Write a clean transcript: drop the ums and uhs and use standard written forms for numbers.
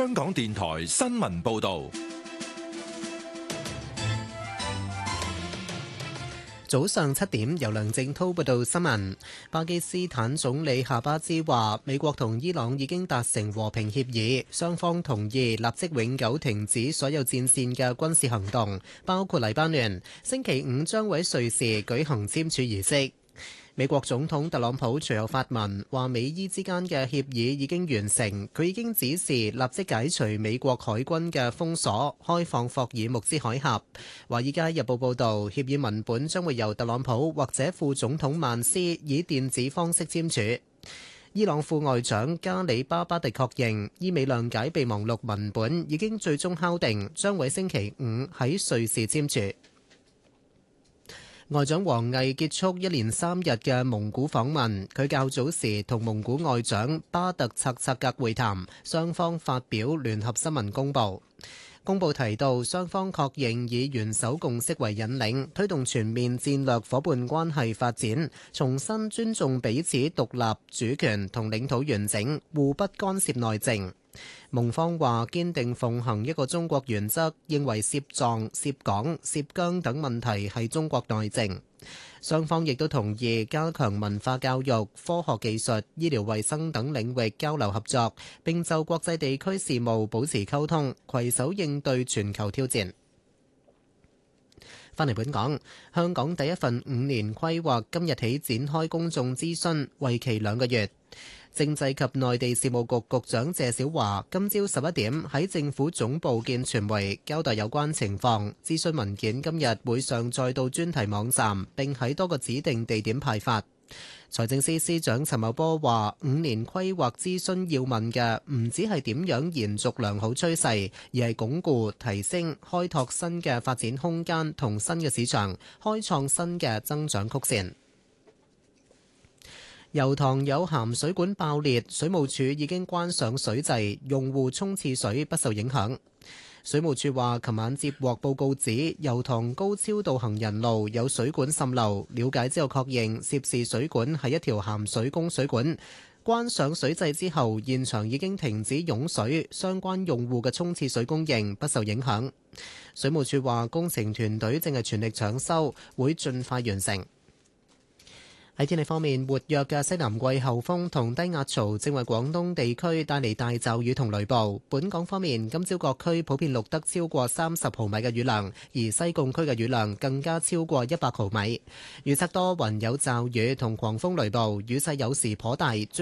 香港電台新聞報道。 早上7點，由梁正滔報道新聞。巴基斯坦總理夏巴茲話，美國同伊朗已經達成和平協議，雙方同意立即永久停止所有戰線嘅軍事行動，包括黎巴嫩。星期五將會喺瑞士舉行簽署儀式。美國總統特朗普隨後發文話，美伊之間嘅協議已經完成，佢已經指示立即解除美國海軍嘅封鎖，開放霍爾木茲海峽。《華爾街日報》報導，協議文本將會由特朗普或者副總統曼斯以電子方式簽署。伊朗副外長加里巴巴迪確認，伊美諒解備忘錄文本已經最終敲定，將會星期五喺瑞士簽署。外長王毅結束一連3日嘅蒙古訪問，佢較早時同蒙古外長巴特策策格會談，雙方發表聯合新聞公報。公報提到，雙方確認以元首共識為引領，推動全面戰略夥伴關係發展，重新尊重彼此獨立主權同領土完整，互不干涉內政。蒙方話堅定奉行一個中國原則，認為涉藏、涉港、涉疆等問題係中國內政。雙方亦都同意加強文化教育、科學技術、醫療衛生等領域交流合作，並就國際地區事務保持溝通，攜手應對全球挑戰。返嚟本港，香港第一份5年規劃今日起展開公眾諮詢，為期2個月。政制及內地事務局局長謝小華今朝11點喺政府總部見傳媒，交代有關情況。諮詢文件今日會上載到專題網站，並喺多個指定地點派發。財政司司長陳茂波話：5年規劃諮詢要問嘅唔止係點樣延續良好趨勢，而係鞏固、提升、開拓新嘅發展空間同新嘅市場，開創新嘅增長曲線。油塘有鹹水管爆裂，水務署已經關上水掣，用戶沖廁水不受影響。水務署話，琴晚接獲報告指油塘高超道行人路有水管滲漏，了解之後確認涉事水管係一條鹹水供水管。關上水掣之後，現場已經停止湧水，相關用戶嘅沖廁水供應不受影響。水務署話，工程團隊正係全力搶修，會盡快完成。喺天氣方面，活躍嘅西南季候風同低壓槽正為廣東地區帶嚟大驟雨同雷暴。本港方面，今朝各區普遍錄得超過30毫米嘅雨量，而西貢區嘅雨量更加超過100毫米。預測多雲有驟雨同狂風雷暴，雨勢有時頗大。